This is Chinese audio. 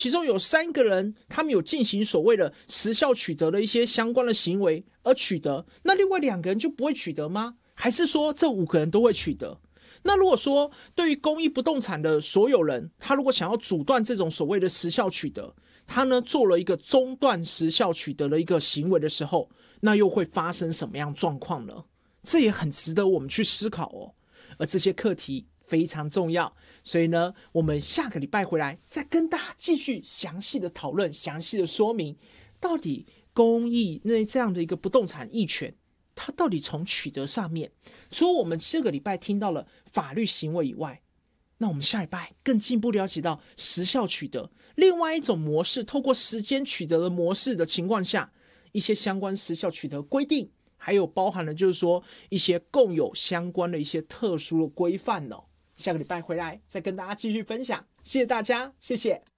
其中有3个人，他们有进行所谓的时效取得的一些相关的行为而取得，那另外2个人就不会取得吗？还是说这5个人都会取得？那如果说对于公益不动产的所有人，他如果想要阻断这种所谓的时效取得，他呢做了一个中断时效取得的一个行为的时候，那又会发生什么样状况呢？这也很值得我们去思考哦。而这些课题非常重要，所以呢，我们下个礼拜回来再跟大家继续详细的讨论、详细的说明，到底公益那这样的一个不动产役权，它到底从取得上面，除了我们这个礼拜听到了法律行为以外，那我们下礼拜更进一步了解到时效取得另外一种模式，透过时间取得的模式的情况下，一些相关时效取得规定，还有包含了就是说一些共有相关的一些特殊的规范哦。下个礼拜回来再跟大家继续分享，谢谢大家，谢谢。